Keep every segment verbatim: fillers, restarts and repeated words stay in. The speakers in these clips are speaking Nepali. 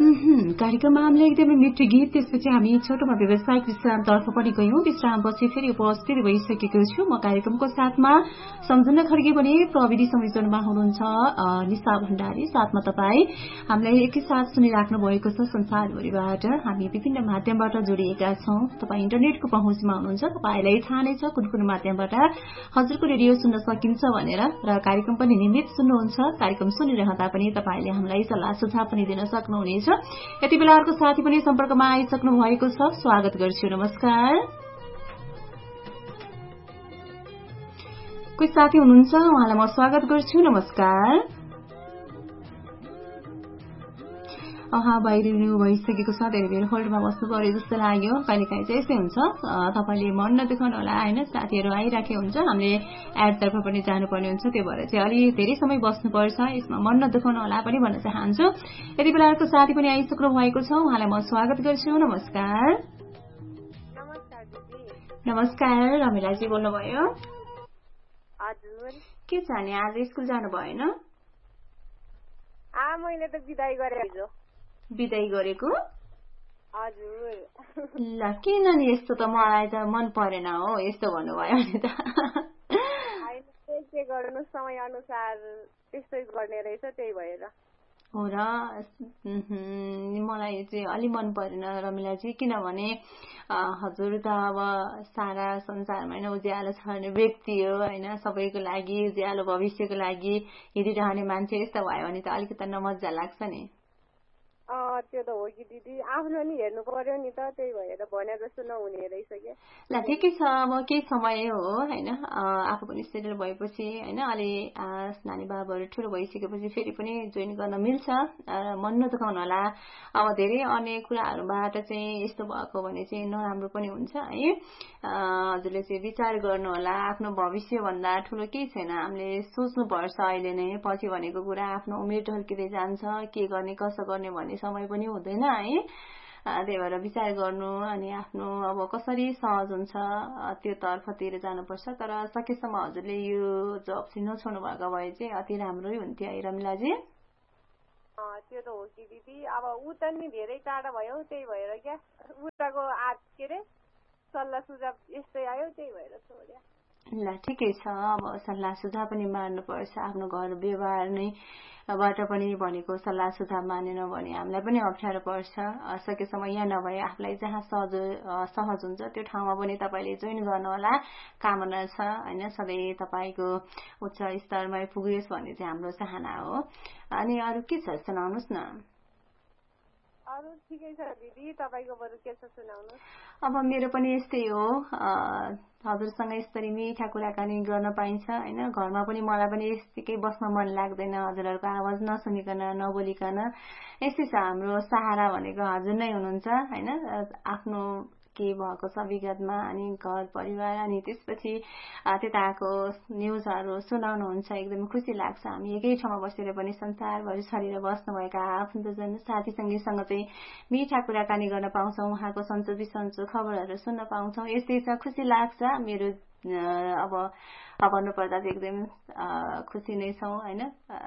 कार्यक्रममा हामीले एकदमै मिठो गीत, त्यसपछि हामी छोटोमा व्यवसायिक विश्रामतर्फ पनि गयौं। विश्रामपछि फेरि उपस्थित भइसकेको छु म कार्यक्रमको साथमा। सम्झना खड्गे पनि प्रविधि संयोजनमा हुनुहुन्छ, निशा भण्डारी साथमा तपाईँ हामीलाई एकैसाथ सुनिराख्नु भएको छ। संसारभरिबाट हामी विभिन्न माध्यमबाट जोडिएका छौं। तपाईँ इन्टरनेटको पहुँचमा हुनुहुन्छ, तपाईँलाई थाहा नै छ कुन कुन माध्यमबाट हजुरको रेडियो सुन्न सकिन्छ भनेर, र कार्यक्रम पनि नियमित सुन्नुहुन्छ। कार्यक्रम सुनिरहँदा पनि तपाईँले हामीलाई सल्लाह सुझाव पनि दिन सक्नुहुनेछ। यति बेला अर्को साथी पनि सम्पर्कमा आइसक्नु भएको छ, स्वागत गर्छु। नमस्कार, कोही साथी हुनुहुन्छ, उहाँलाई म स्वागत गर्छु। नमस्कार, उहाँ बाहिरिनु भइसकेको छ, धेरै बेर होल्डमा बस्नु पर्यो जस्तो लाग्यो। कहिलेकाहीँ चाहिँ यस्तै हुन्छ, तपाईँले मन नदुखाउनु होला होइन, साथीहरू आइराखे हुन्छ, हामीले एडतर्फ पनि जानुपर्ने हुन्छ, त्यो भएर चाहिँ अलि धेरै समय बस्नुपर्छ, यसमा मन नदुखाउनु होला पनि भन्न चाहन्छु। यति बेला अर्को साथी पनि आइसक्नु भएको छ, उहाँलाई म स्वागत गर्छु। नमस्कार। नमस्कार, रमिलाजी बोल्नुभयो। के छ नि, आज स्कुल जानु भएन? मैले त बिदाई गरे हिजो। बिदाई गरेको? हजुर। ल किन नि यस्तो, त मलाई त मन परेन हो यस्तो भन्नुभयो भने त। के गर्नु, समय अनुसार त्यस्तै गर्ने रहेछ, त्यही भएर हो र। मलाई चाहिँ अलि मन परेन रमिलाजी, किनभने हजुर त अब सारा संसारमा होइन उज्यालो छर्ने व्यक्ति हो होइन, सबैको लागि उज्यालो भविष्यको लागि हिँडिरहने मान्छे। यस्तो भयो भने त अलिकति नमजा लाग्छ नि। अँ त्यो त हो कि दिदी, आफ्नो नि हेर्नु पर्यो नि त, त्यही भएर भने जस्तो नहुने रहेछ क्या। ल ठिकै छ, अब केही समय हो होइन, आफू पनि सेटल भएपछि होइन, अलि नानी बाबुहरू ठुलो भइसकेपछि फेरि पनि जोइन गर्न मिल्छ। मन नदुखाउनु होला, अब धेरै अन्य कुराहरूबाट चाहिँ यस्तो भएको भने चाहिँ नराम्रो पनि हुन्छ है। हजुरले चाहिँ विचार गर्नु होला, आफ्नो भविष्यभन्दा ठुलो केही छैन, हामीले सोच्नुपर्छ अहिले नै। पछि भनेको कुरा आफ्नो उमेर ढल्किँदै जान्छ, के गर्ने कसो गर्ने भन्ने समय पनि हुँदैन है। त्यही भएर विचार गर्नु अनि आफ्नो अब कसरी सहज हुन्छ त्यो तर्फतिर जानुपर्छ। तर सकेसम्म हजुरले यो जब चाहिँ नछोड्नु भएको भए चाहिँ अति राम्रै हुन्थ्यो है रमिलाजी। त्यो त हो कि दिदी, अब ऊ त नि धेरै टाढा भयो, त्यही भएर क्या उताको आज के अरे सल्लाह सुझाव यस्तै आयो, त्यही भएर छोड्या। ल ठिकै छ, अब सल्लाह सुझाव पनि मान्नुपर्छ, आफ्नो घर व्यवहार नै बाट पनि भनेको सल्लाह सुझाव मानेन भने हामीलाई पनि अप्ठ्यारो पर्छ। सकेसम्म यहाँ नभए आफूलाई जहाँ सहज सहज हुन्छ त्यो ठाउँमा पनि तपाईँले जोइन गर्नु होला, कामना छ होइन, सधैँ तपाईँको उच्च स्तरमा पुगोस् भन्ने चाहिँ हाम्रो चाहना हो। अनि अरू के छ सुनाउनुहोस् न। अरू ठिकै छ दिदी, तपाईँको बरु के छ सुनाउनु। अब मेरो पनि यस्तै हो, हजुरसँग यसरी मिठा कुराकानी गर्न पाइन्छ होइन, घरमा पनि मलाई पनि यतिकै बस्न मन लाग्दैन, हजुरहरूको आवाज नसुनिकन नबोलिकन। यस्तै छ, हाम्रो सहारा भनेको हजुर नै हुनुहुन्छ होइन। आफ्नो के भएको छ विगतमा अनि घर परिवार अनि त्यसपछि त्यताको न्युजहरू सुनाउनुहुन्छ, एकदम खुसी लाग्छ। हामी एकै ठाउँमा बसेर पनि संसारभरि छरेर बस्नुभएका आफन्तजन साथी सङ्गीसँग चाहिँ मिठा कुराकानी गर्न पाउँछौँ, उहाँको सन्चो बिसन्चो खबरहरू सुन्न पाउँछौँ, यस्तै छ, खुसी लाग्छ। मेरो अब भन्नुपर्दा चाहिँ एकदम खुसी नै छौँ होइन।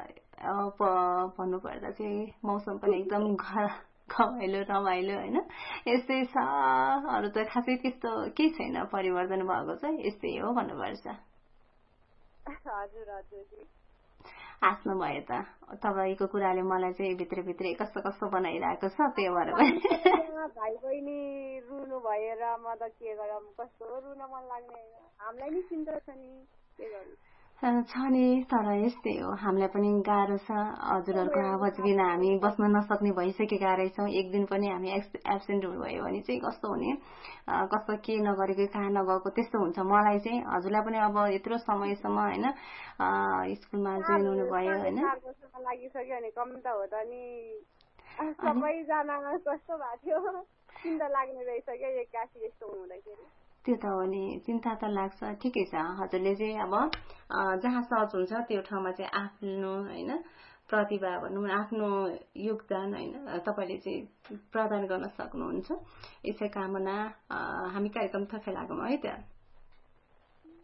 भन्नुपर्दा चाहिँ मौसम पनि एकदम घमाइलो रमाइलो होइन, यस्तै छ। अरू त खासै त्यस्तो केही छैन, परिवर्तन भएको छ, यस्तै हो भन्नुपर्छ। हजुर हजुर, हाँस्नु भयो त, तपाईँको कुराले मलाई चाहिँ भित्रभित्रै कस्तो कस्तो बनाइरहेको छ, त्यही भएर भाइ बहिनी रुनु भएर म त के गरौँ, कस्तो रुन मन लाग्ने, हामीलाई नि चिन्ता छ नि, के गर्नु छ नि। तर यस्तै हो, हामीलाई पनि गाह्रो छ, हजुरहरूको आवाज बिना हामी बस्न नसक्ने भइसकेका रहेछौँ। एक दिन पनि हामी एब्सेन्ट भयो भने चाहिँ कस्तो हुने, कस्तो के नगरेको कहाँ नगएको त्यस्तो हुन्छ। मलाई चाहिँ हजुरलाई पनि अब यत्रो समयसम्म होइन स्कुलमा जोइन हुनुभयो होइन, लागिसक्यो भने कम त हो त नि, सबैजना कस्तो भएको थियो, चिन्ता लाग्ने रहेछ क्या एक्कासी यस्तो हुँदाखेरि। त्यो त हो नि, चिन्ता त लाग्छ। ठिकै छ, हजुरले चाहिँ अब जहाँ सहज हुन्छ त्यो ठाउँमा चाहिँ आफ्नो होइन प्रतिभा भनौँ न, आफ्नो योगदान होइन तपाईँले चाहिँ प्रदान गर्न सक्नुहुन्छ। यसै कामना हामी कार्यक्रम थफे लागौँ है त।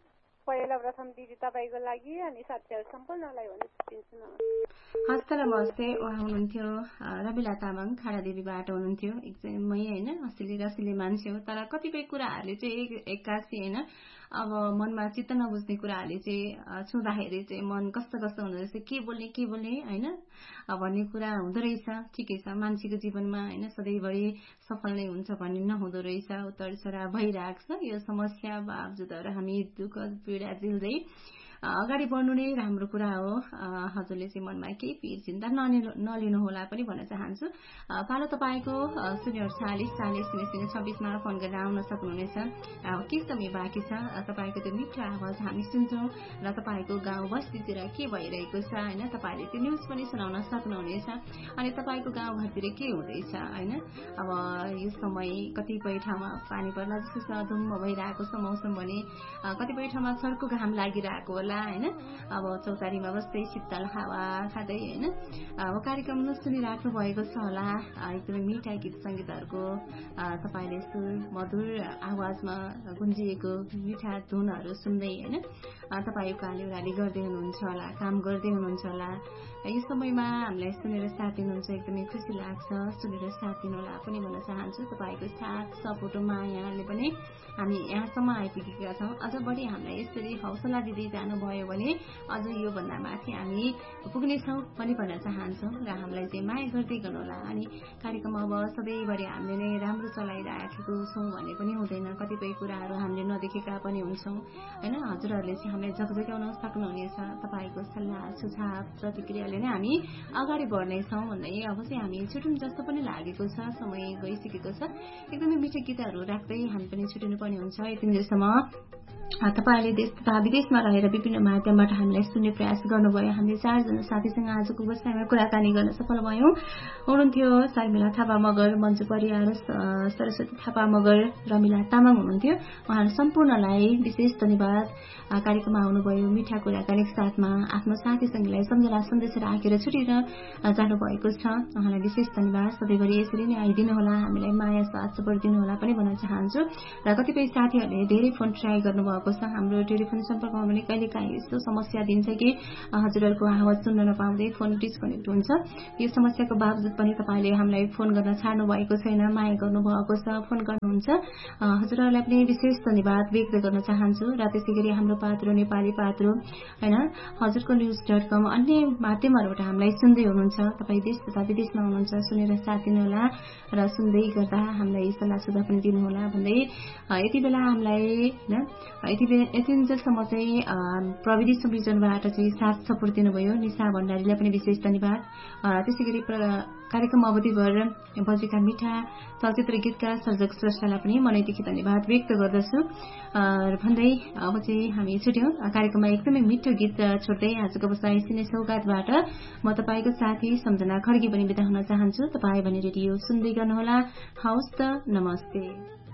पहिला प्रथम दिदी तपाईँको लागि अनि साथीहरू सम्पूर्णलाई भन्न चाहन्छु न। हस्त नमस्ते। उहाँ हुनुहुन्थ्यो रमिला तामाङ खाडादेवीबाट हुनुहुन्थ्यो। एकदमै होइन हँसिले रसिले मान्छे हो, तर कतिपय कुराहरूले चाहिँ एक्कासी होइन अब मनमा चित्त नबुझ्ने कुराहरूले चाहिँ छुँदाखेरि चाहिँ मन कस्तो कस्तो हुँदो रहेछ, के बोल्ने के बोल्ने होइन भन्ने कुरा हुँदो रहेछ। ठिकै छ, मान्छेको जीवनमा होइन सधैँभरि सफल नै हुन्छ भन्ने नहुँदो रहेछ, उतार चढाव भइरहेको छ। यो समस्या बावजुदहरू हामी दुःख पीडा झेल्दै अगाडि बढ्नु नै राम्रो कुरा हो। हजुरले चाहिँ मनमा केही पिर चिन्ता नलिनु होला पनि भन्न चाहन्छु। पालो तपाईँको शून्य अडचालिस चालिस शून्य शून्य छब्बिसमा फोन गरेर आउन सक्नुहुनेछ। के समय बाँकी छ, तपाईँको त्यो मिठो आवाज हामी सुन्छौँ र तपाईँको गाउँ बस्तीतिर के भइरहेको छ होइन तपाईँले त्यो न्युज पनि सुनाउन सक्नुहुनेछ। अनि तपाईँको गाउँघरतिर के हुँदैछ होइन। अब यो समय कतिपय ठाउँमा पानी पर्ला जस्तो धुम्म भइरहेको छ मौसम भने, कतिपय ठाउँमा सडकको घाम लागिरहेको होला होइन। अब चौतारीमा बस्दै शीतल हावा खाँदै होइन अब कार्यक्रम सुनिराख्नु भएको छ होला। एकदमै मिठा गीत सङ्गीतहरूको तपाईँले सुर मधुर आवाजमा गुन्जिएको मिठा धुनहरू सुन्दै होइन तपाईँ उकाली उकाली गर्दै हुनुहुन्छ होला, काम गर्दै हुनुहुन्छ होला। यो समयमा हामीलाई सुनेर साथ दिनुहुन्छ, एकदमै खुसी लाग्छ। सुनेर साथ दिनु होला पनि भन्न चाहन्छु। तपाईँको साथ सपोर्ट मायाले पनि हामी यहाँसम्म आइपुगेका छौँ। अझ बढी हामीलाई यसरी हौसला दिँदै जानुभयो भने अझ योभन्दा माथि हामी पुग्नेछौँ पनि भन्न चाहन्छौँ र हामीलाई चाहिँ माया गर्दै गर्नुहोला। अनि कार्यक्रम अब सधैँभरि हामीले नै राम्रो चलाइराखेको छौँ भन्ने पनि हुँदैन, कतिपय कुराहरू हामीले नदेखेका पनि हुन्छौँ होइन। हजुरहरूले चाहिँ हामीलाई झकझक्याउन सक्नुहुनेछ। तपाईँको सल्लाह सुझाव प्रतिक्रियाले नै हामी अगाडि बढ्नेछौँ भन्दै अब चाहिँ हामी छुट्युन जस्तो पनि लागेको छ, समय गइसकेको छ। एकदमै मिठो गीतहरू राख्दै हामी पनि छुट्टिनु पर्ने हुन्छ। यतिन्जेलसम्म तपाईँले देश तथा विदेशमा रहेर विभिन्न माध्यमबाट हामीलाई सुन्ने प्रयास गर्नुभयो। हामीले चारजना साथीसँग आजको व्यवसायमा कुराकानी गर्न सफल भयौँ। हुनुहुन्थ्यो शर्मिला थापा मगर, मन्जु परियार, सरस्वती थापा मगर, रमिला तामाङ हुनुहुन्थ्यो। उहाँहरू सम्पूर्णलाई विशेष धन्यवाद। कार्यक्रममा आउनुभयो, मिठा कुराकानीको साथमा आफ्नो साथीसँगलाई सम्झना सन्देश राखेर छुटेर जानुभएको छ। उहाँलाई विशेष धन्यवाद। सधैँभरि यसरी नै आइदिनु होला, हामीलाई माया साथ सपोर्ट दिनु होला पनि भन्न चाहन्छु। र कतिपय साथीहरूले धेरै फोन ट्राई गर्नुभएको छ। हाम्रो टेलिफोन सम्पर्कमा पनि कहिलेकाहीँ यस्तो समस्या दिन्छ कि हजुरहरूको आवाज सुन्न नपाउँदै फोन डिस्कनेक्ट हुन्छ। यो समस्याको बावजुद पनि तपाईँले हामीलाई फोन गर्न छाड्नु भएको छैन, माया गर्नुभएको छ, फोन गर्नुहुन्छ। हजुरहरूलाई पनि विशेष धन्यवाद व्यक्त गर्न चाहन्छु। र त्यसै गरी हाम्रो पात्रो नेपाली पात्रो होइन हजुरको न्युज डट कम अन्य माध्यमहरूबाट हामीलाई सुन्दै हुनुहुन्छ। तपाईँ देश तथा विदेशमा हुनुहुन्छ, सुनेर साथ दिनुहोला र सुन्दै गर्दा हामीलाई सल्लाह सुझाव पनि दिनुहोला भन्दै यति बेला हामीलाई होइन यति यतिन्जेलसम्म चाहिँ प्रविधि संयोजनबाट चाहिँ साथ सपोर्ट दिनुभयो निशा भण्डारीलाई पनि विशेष धन्यवाद। त्यसै गरी कार्यक्रम अवधिभर बजेका मिठा चलचित्र गीतका सर्जक स्रष्टालाई पनि मनैदेखि धन्यवाद व्यक्त गर्दछु भन्दै अब चाहिँ हामी छुट्यौँ। कार्यक्रममा एकदमै मिठो गीत छोड्दै आजको बसाइ सिने सौगातबाट म तपाईँको साथी सम्झना खड्गी पनि बिदा हुन चाहन्छु। तपाईँ भने रेडियो सुन्दै गर्नुहोला। हवस् त, नमस्ते।